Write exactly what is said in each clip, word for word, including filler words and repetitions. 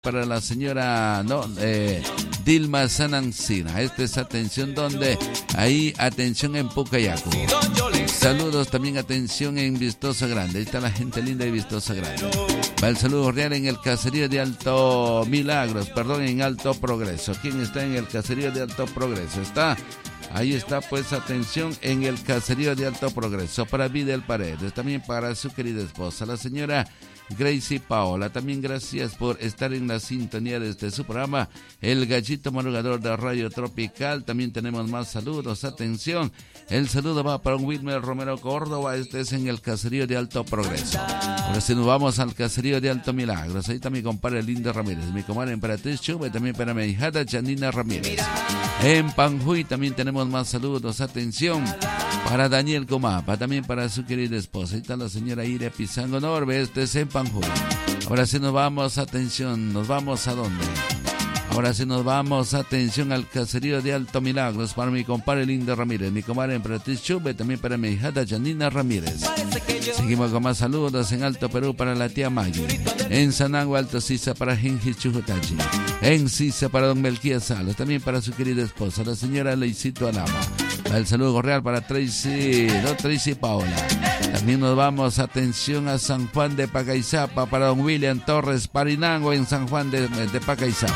para la señora no eh, Dilma Sanancina. Esta es atención donde ahí atención en Pucayacu. Saludos también, atención en Vistosa Grande. Ahí está la gente linda de Vistosa Grande. Va el saludo real en el caserío de Alto Milagros, perdón, en Alto Progreso. ¿Quién está en el caserío de Alto Progreso? Está, ahí está pues atención en el caserío de Alto Progreso para Vidal Paredes, también para su querida esposa, la señora Gracie Paola. También gracias por estar en la sintonía de este su programa, El Gallito Madrugador de Radio Tropical. También tenemos más saludos, atención, el saludo va para un Wilmer Romero Córdoba, este es en el caserío de Alto Progreso. Ahora si nos vamos al caserío de Alto Milagros, ahí está mi compadre Lindo Ramírez, mi comadre Emperatriz Chuba y también para mi hijada Janina Ramírez. En Panjuy también tenemos más saludos, atención, para Daniel Comapa, también para su querida esposa. Ahí está la señora Ire Pizango Norbe, este es en Panjuy. Ahora sí nos vamos, atención, nos vamos a dónde. Ahora sí nos vamos, atención, al caserío de Alto Milagros para mi compadre Lindo Ramírez, mi comadre Emperatriz Chube, también para mi hijada Janina Ramírez. Seguimos con más saludos en Alto Perú para la tía Maggie, en Sanagua Alto Sisa para Genji Chujutachi, en Sisa para don Melquía Salas, también para su querida esposa, la señora Leicito Alama. El saludo cordial para Tracy, no Tracy Paola. También nos vamos, atención, a San Juan de Pacaizapa para don William Torres Parinango en San Juan de, de Pacaizapa.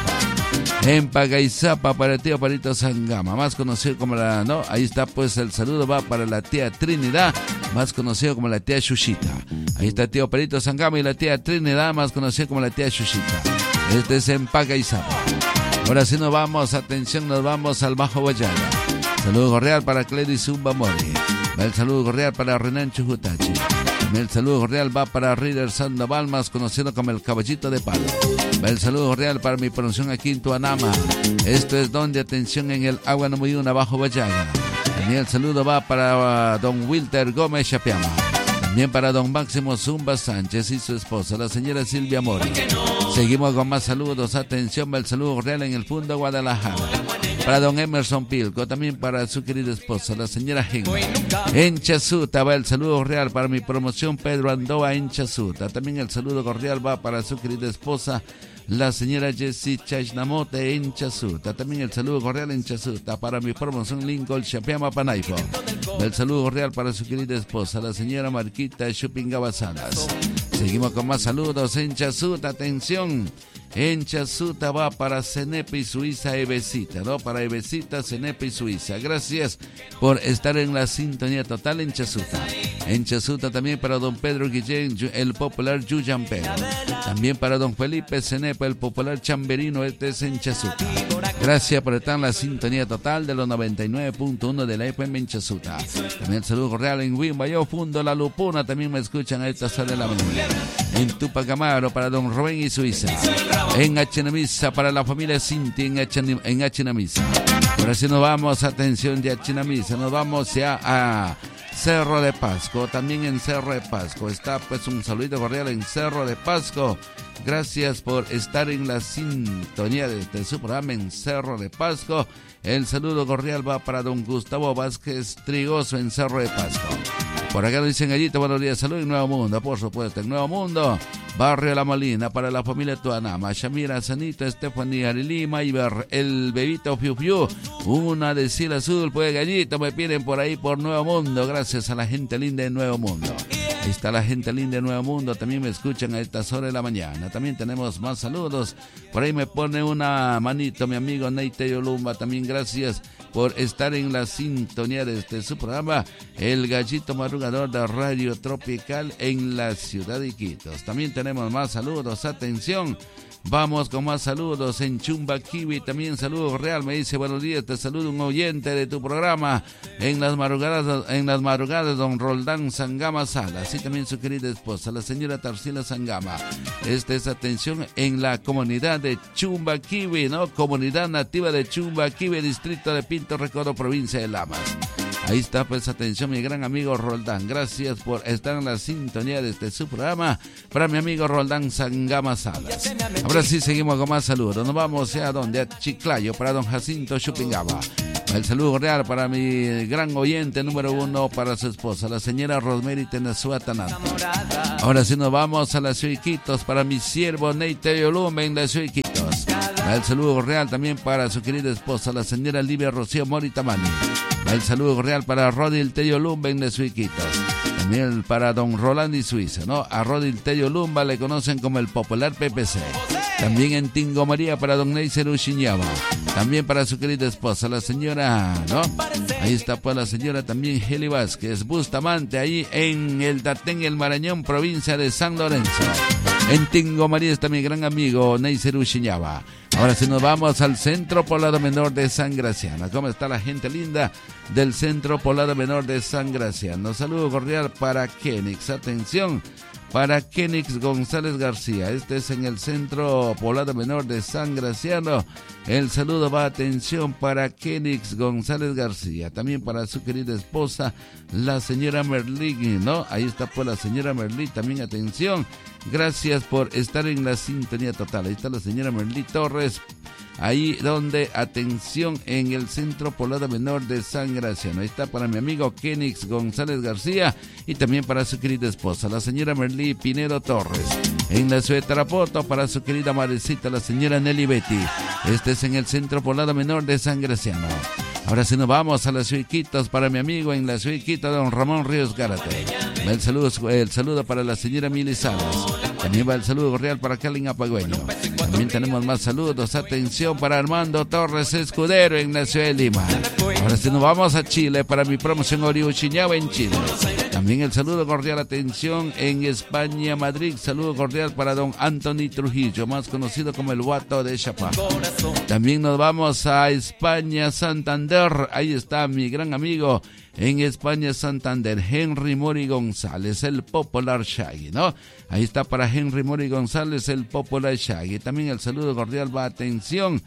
En Pacaizapa para el tío Parito Sangama, más conocido como la, no, ahí está pues el saludo va para la tía Trinidad, más conocido como la tía Xuxita. Ahí está el tío Parito Sangama y la tía Trinidad, más conocida como la tía Xuxita. Este es en Pacaizapa. Ahora sí nos vamos, atención, nos vamos al Bajo Guayaga. Saludo cordial para Clery Zumba Mori. El saludo cordial para Renan Chujutachi. El saludo cordial va para Rider Sandoval, más conocido como el Caballito de Palo. El saludo cordial para mi promoción aquí en Tuanama. Esto es donde, atención, en el Agua No Muy Una, Bajo Guayaga. También el saludo va para don Wilter Gómez Chapiama. También para don Máximo Zumba Sánchez y su esposa, la señora Silvia Mori. Seguimos con más saludos, atención, el saludo cordial en el Fundo Guadalajara. Para don Emerson Pilco, también para su querida esposa, la señora Genma. En Chazuta va el saludo cordial para mi promoción Pedro Andoa en Chazuta. También el saludo cordial va para su querida esposa, la señora Jessie Chachnamote en Chazuta. También el saludo cordial en Chazuta para mi promoción Lincoln Chapiama Panaipo. El saludo cordial para su querida esposa, la señora Marquita Chupingaba Salas. Seguimos con más saludos en Chazuta, atención. En Chazuta va para Cenepe y Suiza Evesita, ¿no? Para Evesita, Cenepe y Suiza. Gracias por estar en la sintonía total en Chazuta. En Chazuta también para don Pedro Guillén, el popular Yuyan Pedro. También para don Felipe Cenepe, el popular chamberino, este es en Chazuta. Gracias por estar en la sintonía total de los noventa y nueve punto uno de la F M en Chazuta. También el saludo cordial en Wimbayo, Fundo La Lupuna, también me escuchan a esta hora de la mañana. En Tupac Amaro para don Rubén y Suiza. En Achinamisa para la familia Cinti en, Achin, en Achinamisa. Ahora sí nos vamos, atención, de Achinamisa, nos vamos ya a Cerro de Pasco. También en Cerro de Pasco está pues un saludo cordial en Cerro de Pasco. Gracias por estar en la sintonía de este su programa en Cerro de Pasco. El saludo cordial va para don Gustavo Vázquez Trigoso en Cerro de Pasco. Por acá nos dicen Gallito, buenos días, salud en Nuevo Mundo, por supuesto, en Nuevo Mundo, Barrio La Molina, para la familia Tuanama, Shamira, Sanito, Estefanía, Lima, Iber, el bebito Fiu Fiu, una de Cielo Azul, pues Gallito, me piden por ahí por Nuevo Mundo, gracias a la gente linda de Nuevo Mundo. Ahí está la gente linda de Nuevo Mundo, también me escuchan a estas horas de la mañana. También tenemos más saludos, por ahí me pone una manito mi amigo Neite Yolumba, también gracias por estar en la sintonía de este su programa, El Gallito Madrugador de Radio Tropical en la ciudad de Iquitos. También tenemos más saludos, atención. Vamos con más saludos en Chumbaquibi, también saludos real, me dice buenos días, te saludo un oyente de tu programa en las madrugadas, en las madrugadas don Roldán Sangama Sala, así también su querida esposa, la señora Tarsila Sangama. Esta es atención en la comunidad de Chumbaquibi, ¿no? Comunidad nativa de Chumbaquibi, distrito de Pinto Recodo, provincia de Lamas. Ahí está, pues atención mi gran amigo Roldán, gracias por estar en la sintonía de este su programa, para mi amigo Roldán Sangama Salas. Ahora sí seguimos con más saludos, nos vamos a donde, a Chiclayo, para don Jacinto Chupingaba. El saludo cordial para mi gran oyente número uno, para su esposa, la señora Rosemary Tenazúa Tananta. Ahora sí nos vamos a las Iquitos para mi siervo Neite Yolumbe en las Iquitos. El saludo cordial también para su querida esposa, la señora Livia Rocío Moritamani. El saludo cordial para Rodil Tello Lumba en las Iquitos. También para don Rolandi Suiza, ¿no? A Rodil Tello Lumba le conocen como el popular P P C. También en Tingo María para don Neiser Ushiñaba. También para su querida esposa, la señora, ¿no? Ahí está pues la señora también Heli Vázquez Bustamante, ahí en el Datén, el Marañón, provincia de San Lorenzo. En Tingo María está mi gran amigo Neiser Ushiñaba. Ahora sí nos vamos al Centro Poblado Menor de San Graciano. ¿Cómo está la gente linda del Centro Poblado Menor de San Graciano? Saludo cordial para Kenix. Atención, para Kenix González García. Este es en el Centro Poblado Menor de San Graciano. El saludo va, atención, para Kenix González García. También para su querida esposa, la señora Merlí, ¿no? Ahí está pues la señora Merlí. También atención. Gracias por estar en la sintonía total. Ahí está la señora Merlí Torres. Ahí donde, atención, en el Centro Poblado Menor de San Graciano. Ahí está para mi amigo Kenix González García y también para su querida esposa, la señora Merlí Pinedo Torres. En la ciudad de Tarapoto, para su querida madrecita, la señora Nelly Betty. Este es en el Centro Poblado Menor de San Graciano. Ahora sí nos vamos a las Iquitos para mi amigo en la ciudad de Iquitos, don Ramón Ríos Gárate. El saludo, el saludo para la señora Mili Salas. También va el saludo cordial para Carlin Apagüeño. También tenemos más saludos. Atención para Armando Torres Escudero en la ciudad de Lima. Ahora sí nos vamos a Chile para mi promoción Oriuchiñaba en Chile. También el saludo cordial, atención, en España, Madrid. Saludo cordial para don Anthony Trujillo, más conocido como el Guato de Chapá. También nos vamos a España, Santander. Ahí está mi gran amigo en España, Santander, Henry Mori González, el popular Shaggy, ¿no? Ahí está para Henry Mori González, el popular Shaggy. También el saludo cordial va, atención,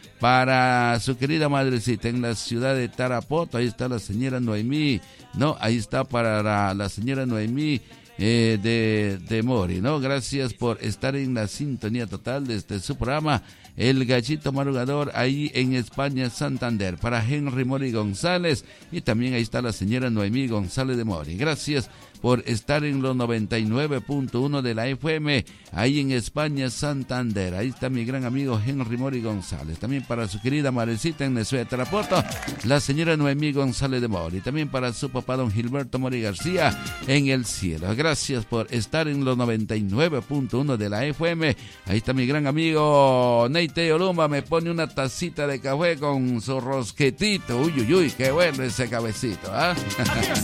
para su querida madrecita en la ciudad de Tarapoto. Ahí está la señora Noemí, ¿no? Ahí está para la, la señora Noemí eh, de, de Mori, ¿no? Gracias por estar en la sintonía total de este su programa, El Gallito Madrugador, ahí en España, Santander, para Henry Mori González. Y también ahí está la señora Noemí González de Mori. Gracias por estar en los noventa y nueve punto uno de la F M, ahí en España, Santander. Ahí está mi gran amigo Henry Mori González. También para su querida madrecita en la ciudad de Tarapoto, la señora Noemí González de Mori. También para su papá, don Gilberto Mori García, en el cielo. Gracias por estar en los noventa y nueve punto uno de la F M. Ahí está mi gran amigo Neite Olumba, me pone una tacita de café con su rosquetito. Uy, uy, uy, qué bueno ese cabecito, ¿ah?